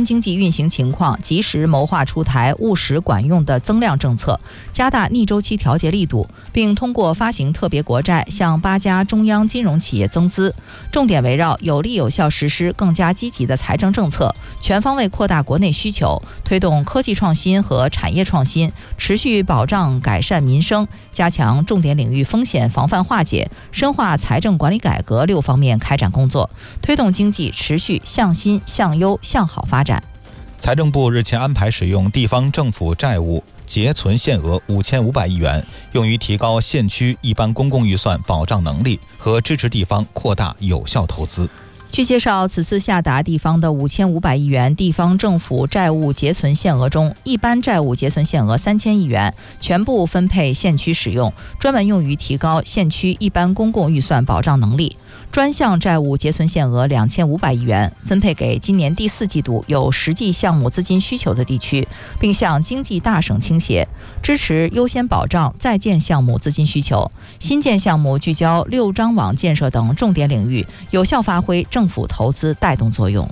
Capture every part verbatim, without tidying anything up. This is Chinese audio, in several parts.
经济运行情况，及时谋划出台务实管用的增量政策，加大逆周期调节力度，并通过发行特别国债向八家中央金融企业增资，重点围绕有力有效实施更加积极的财政政策，全方位扩大国内需求，推动科技创新和产业创新，持续保障改善民生，加强重点领域风险防范化解，深化财政管理改革六方面开展工作，推动经济持续向新向优向好发展。 财政部日前安排使用地方政府债务结存限额五千五百亿元，用于提高县区一般公共预算保障能力和支持地方扩大有效投资。 据介绍，此次下达地方的五千五百亿元地方政府债务结存限额中，一般债务结存限额三千亿元，全部分配县区使用，专门用于提高县区一般公共预算保障能力。专项债务结存限额两千五百亿元，分配给今年第四季度有实际项目资金需求的地区，并向经济大省倾斜，支持优先保障在建项目资金需求。新建项目聚焦六张网建设等重点领域，有效发挥政府投资带动作用。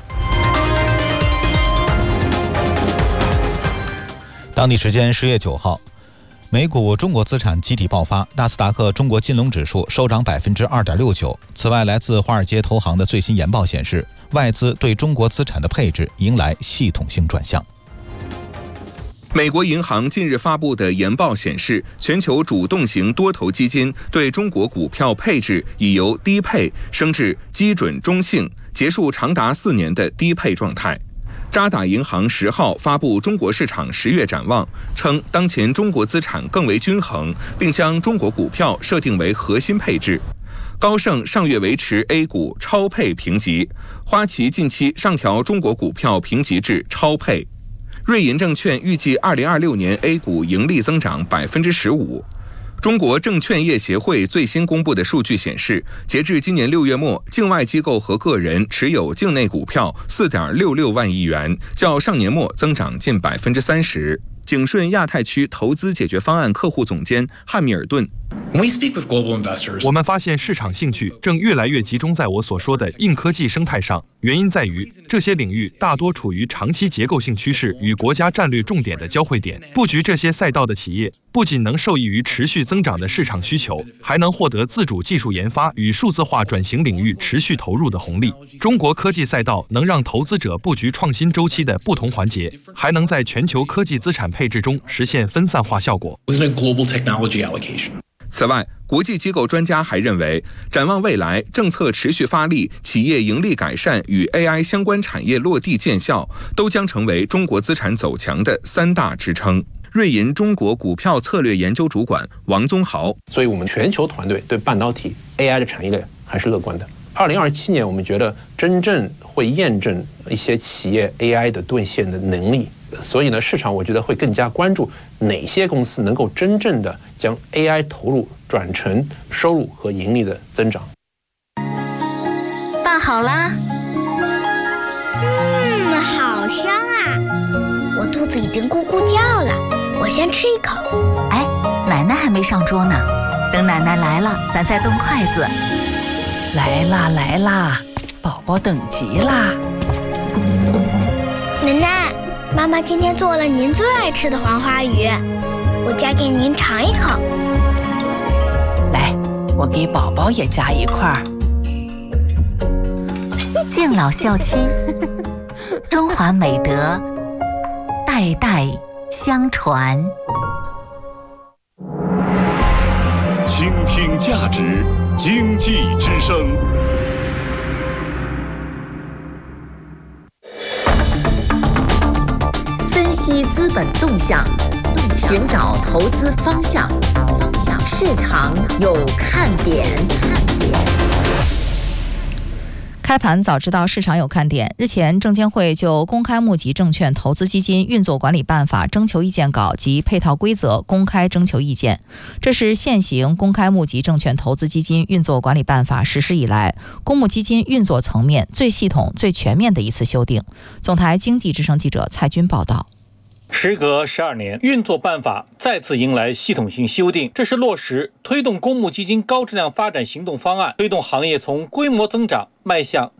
当地时间十月九号，美股中国资产集体爆发，纳斯达克中国金龙指数收涨百分之二点六九。此外，来自华尔街投行的最新研报显示，外资对中国资产的配置迎来系统性转向。 美国银行近日发布的研报显示，全球主动型多头基金对中国股票配置已由低配升至基准中性，结束长达四年的低配状态。渣打银行十号发布中国市场十月展望，称当前中国资产更为均衡，并将中国股票设定为核心配置。高盛上月维持 A 股超配评级，花旗近期上调中国股票评级至超配。瑞银证券预计二零二六年 A 股盈利增长百分之十五。中国证券业协会最新公布的数据显示，截至今年六月末，境外机构和个人持有境内股票 四点六六万亿元，较上年末增长近百分之三十。景顺亚太区投资解决方案客户总监汉密尔顿， 我们发现市场兴趣正越来越集中在我所说的硬科技生态上，原因在于这些领域大多处于长期结构性趋势与国家战略重点的交汇点。布局这些赛道的企业不仅能受益于持续增长的市场需求，还能获得自主技术研发与数字化转型领域持续投入的红利。中国科技赛道能让投资者布局创新周期的不同环节，还能在全球科技资产配置中实现分散化效果。 此外，国际机构专家还认为，展望未来，政策持续发力，企业盈利改善与 A I 相关产业落地见效，都将成为中国资产走强的三大支撑。瑞银中国股票策略研究主管王宗豪， 所以我们全球团队对半导体 A I 的产业链还是乐观的。二零二七年，我们觉得真正会验证一些企业 A I 的兑现的能力，所以呢，市场我觉得会更加关注哪些公司能够真正的将 A I 投入转成收入和盈利的增长。 饭好啦， 嗯，好香啊！我肚子已经咕咕叫了，我先吃一口。 哎，奶奶还没上桌呢，等奶奶来了，咱再动筷子。 来啦来啦，宝宝等急啦！ 奶奶，妈妈今天做了您最爱吃的黄花鱼，我夹给您尝一口。 来，我给宝宝也夹一块。 敬老孝亲，中华美德代代相传。 倾听价值，经济之声。 分析资本动向，寻找投资方向，方向市场有看点。看点。 开盘早知道市场有看点。日前，证监会就《公开募集证券投资基金运作管理办法》征求意见稿及配套规则公开征求意见。这是现行《公开募集证券投资基金运作管理办法》实施以来，公募基金运作层面最系统、最全面的一次修订。总台经济之声记者蔡军报道。 时隔十二年，运作办法再次迎来系统性修订，这是落实推动公募基金高质量发展行动方案，推动行业从规模增长迈向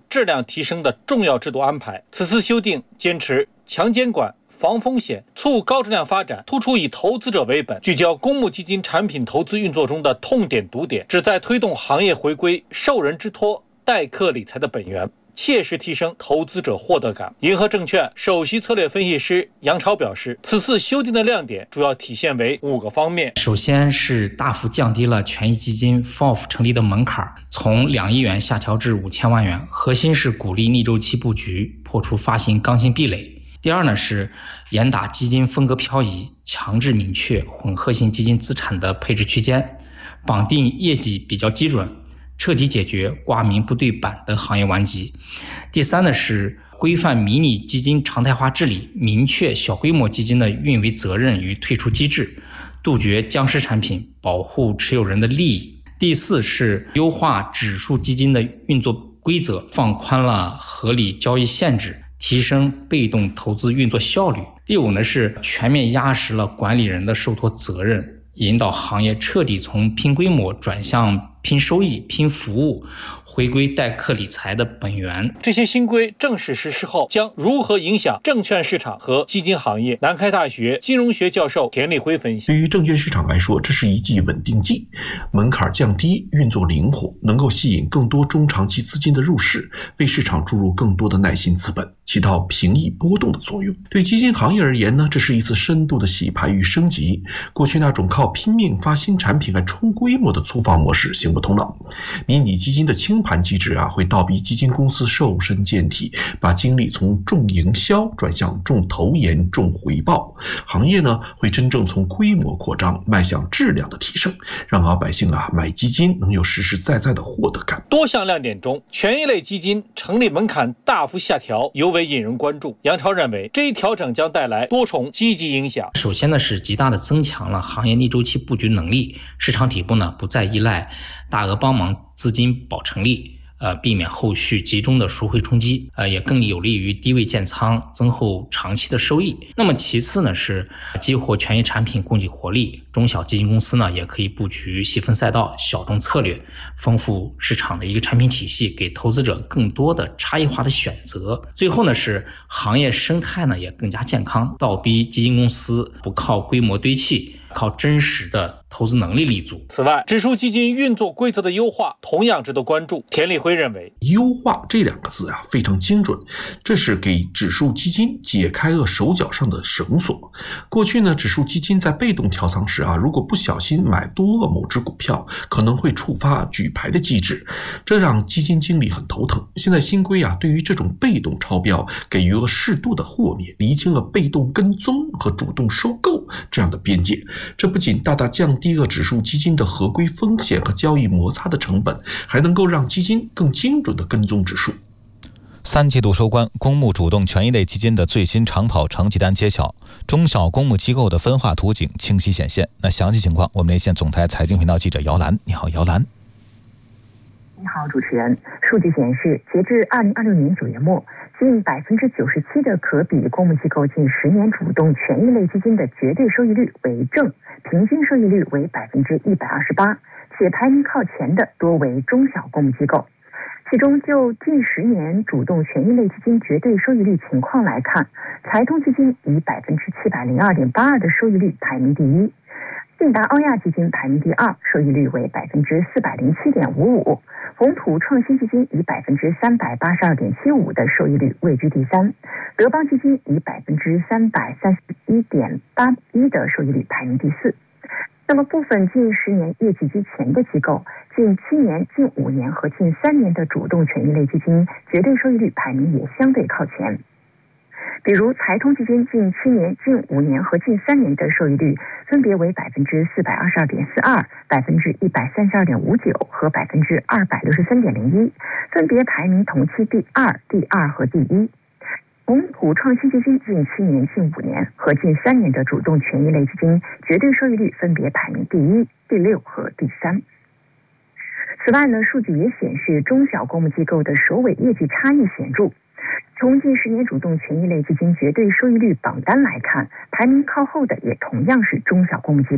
质量提升的重要制度安排。此次修订坚持强监管、防风险、促高质量发展，突出以投资者为本，聚焦公募基金产品投资运作中的痛点堵点，旨在推动行业回归受人之托、代客理财的本源，切实提升投资者获得感。银河证券首席策略分析师杨超表示，此次修订的亮点主要体现为五个方面。 首先是大幅降低了权益基金 F O F 成立的门槛，从两亿元下调至五千万元，核心是鼓励逆周期布局，破除发行刚性壁垒。第二呢是严打基金风格漂移，强制明确混合型基金资产的配置区间，绑定业绩比较基准，彻底解决挂名不对板的行业顽疾。第三呢是规范迷你基金常态化治理，明确小规模基金的运维责任与退出机制，杜绝僵尸产品，保护持有人的利益。第四是优化指数基金的运作规则，放宽了合理交易限制，提升被动投资运作效率。第五呢是全面压实了管理人的受托责任，引导行业彻底从拼规模转向拼收益、拼服务，回归代客理财的本源。 这些新规正式实施后将如何影响证券市场和基金行业？南开大学金融学教授田立辉分析， 对于证券市场来说，这是一剂稳定剂，门槛降低，运作灵活，能够吸引更多中长期资金的入市，为市场注入更多的耐心资本，起到平抑波动的作用。对基金行业而言呢，这是一次深度的洗牌与升级。过去那种靠拼命发新产品来冲规模的粗放模式行不通了。迷你基金的清盘机制啊，会倒逼基金公司瘦身健体，把精力从重营销转向重投研、重回报。行业呢，会真正从规模扩张迈向质量的提升，让老百姓啊买基金能有实实在在的获得感。 多项亮点中，权益类基金成立门槛大幅下调，尤为引人关注。杨超认为，这一调整将带来多重积极影响。 首先呢，是极大的增强了行业逆周期布局能力，市场底部呢不再依赖大额帮忙资金保成立，呃，避免后续集中的赎回冲击，呃，也更有利于低位建仓，增厚长期的收益。那么其次呢，是激活权益产品供给活力，中小基金公司呢也可以布局细分赛道、小众策略，丰富市场的一个产品体系，给投资者更多的差异化的选择。最后呢，是行业生态呢也更加健康，倒逼基金公司不靠规模堆砌，靠真实的投资能力立足。 此外，指数基金运作规则的优化同样值得关注。田立辉认为， 优化这两个字啊非常精准，这是给指数基金解开了手脚上的绳索。过去呢，指数基金在被动调仓时啊，如果不小心买多了某只股票，可能会触发举牌的机制，这让基金经理很头疼。现在新规啊，对于这种被动超标给予了适度的豁免，厘清了被动跟踪和主动收购这样的边界。这不仅大大降低了指数基金的合规风险和交易摩擦的成本，还能够让基金更精准地跟踪指数。 三季度收官，公募主动权益类基金的最新长跑成绩单揭晓，中小公募机构的分化图景清晰显现。那详细情况，我们连线总台财经频道记者姚兰。你好，姚兰。 你好，主持人。数据显示，截至二零二六年九月末，近百分之九十七的可比公募机构近十年主动权益类基金的绝对收益率为正，平均收益率为百分之一百二十八，且排名靠前的多为中小公募机构。其中，就近十年主动权益类基金绝对收益率情况来看，财通基金以百分之七百零二点八二的收益率排名第一，信达欧亚基金排名第二，收益率为百分之四百零七点五五。红土创新基金以百分之三百八十二点七五的收益率位居第三，德邦基金以百分之三百三十一点八一的收益率排名第四。那么部分近十年业绩居前的机构，近七年、近五年和近三年的主动权益类基金绝对收益率排名也相对靠前。比如财通基金近七年、近五年和近三年的收益率分别为百分之四百二十二点四二、百分之一百三十二点五九和百分之二百六十三点零一，分别排名同期第二、第二和第一。红土创新基金近七年、近五年和近三年的主动权益类基金绝对收益率分别排名第一、第六和第三。此外呢，数据也显示中小公募机构的首尾业绩差异显著。从近十年主动权益类基金绝对收益率榜单来看，排名靠后的也同样是中小公募机构。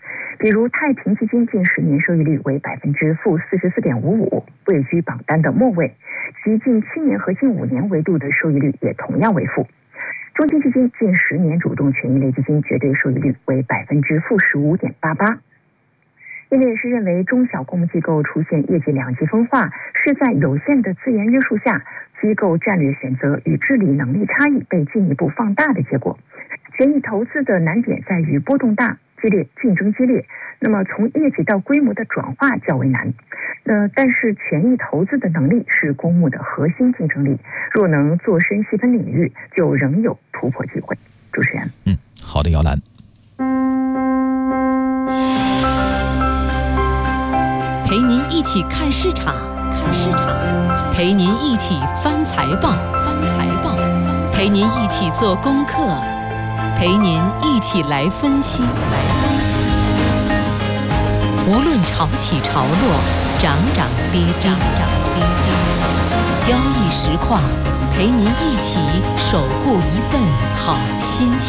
比如太平基金近十年收益率为百分之负四十四点五五，位居榜单的末位，其近七年和近五年维度的收益率也同样为负。中金基金近十年主动权益类基金绝对收益率为百分之负十五点八八。业内人士认为，中小公募机构出现业绩两极分化，是在有限的资源约束下，机构战略选择与治理能力差异被进一步放大的结果。权益投资的难点在于波动大、激烈、竞争激烈，那么从业绩到规模的转化较为难。呃，但是权益投资的能力是公募的核心竞争力，若能做深细分领域，就仍有突破机会。主持人， 嗯，好的，姚兰。 陪您一起看市场，看市场，陪您一起翻财报，翻财报，陪您一起做功课，陪您一起来分析，来分析。无论潮起潮落，涨涨跌跌，涨涨跌跌，交易实况，陪您一起守护一份好心情。